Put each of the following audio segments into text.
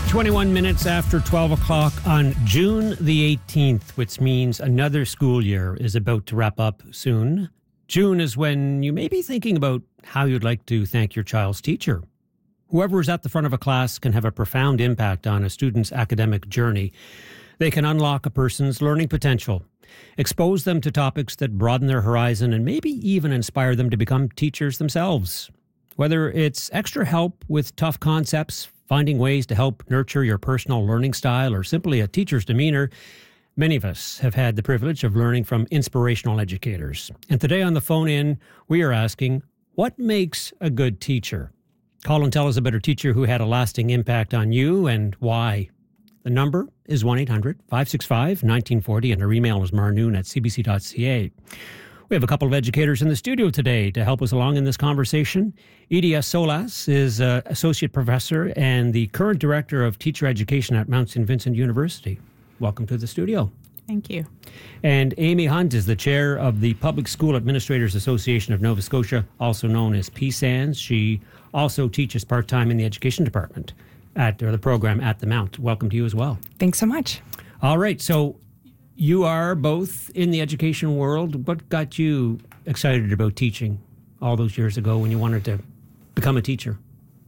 21 minutes after 12 o'clock on June the 18th, which means another school year is about to wrap up soon. June is when you may be thinking about how you'd like to thank your child's teacher. Whoever is at the front of a class can have a profound impact on a student's academic journey. They can unlock a person's learning potential, expose them to topics that broaden their horizon, and maybe even inspire them to become teachers themselves. Whether it's extra help with tough concepts, finding ways to help nurture your personal learning style, or simply a teacher's demeanor, many of us have had the privilege of learning from inspirational educators. And today on the phone-in, we are asking, what makes a good teacher? Call and tell us about a teacher who had a lasting impact on you and why. The number is 1-800-565-1940, and our email is marnoon@cbc.ca. We have a couple of educators in the studio today to help us along in this conversation. Edie Solas is Associate Professor and the current Director of Teacher Education at Mount St. Vincent University. Welcome to the studio. Thank you. And Amy Hunt is the Chair of the Public School Administrators Association of Nova Scotia, also known as PSANS. She also teaches part-time in the Education Department at the program at the Mount. Welcome to you as well. Thanks so much. All right, so you are both in the education world. What got you excited about teaching all those years ago when you wanted to become a teacher?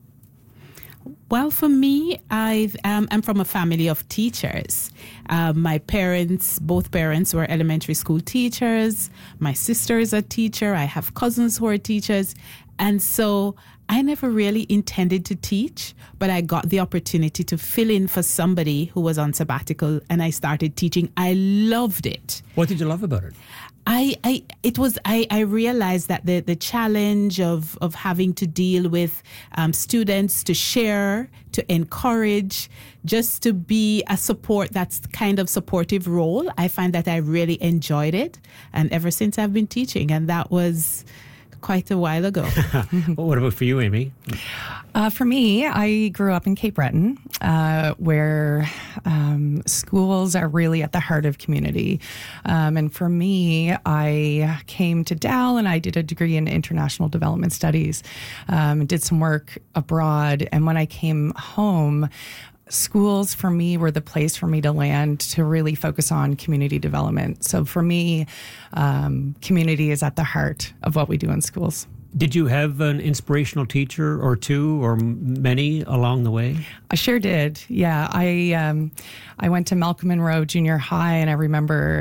Well, for me, I'm from a family of teachers. My parents, both parents were elementary school teachers. My sister is a teacher. I have cousins who are teachers. And so I never really intended to teach, but I got the opportunity to fill in for somebody who was on sabbatical, and I started teaching. I loved it. What did you love about it? I realized that the challenge of having to deal with students, to share, to encourage, just to be a support, that's kind of supportive role. I find that I really enjoyed it. And ever since I've been teaching, and that was quite a while ago. Well, what about for you, Amy? For me, I grew up in Cape Breton, where schools are really at the heart of community. And for me, I came to Dal and I did a degree in international development studies, did some work abroad. And when I came home, schools for me were the place for me to land to really focus on community development. So for me, community is at the heart of what we do in schools. Did you have an inspirational teacher or two or many along the way? I sure did. Yeah, I went to Malcolm Monroe Junior High, and I remember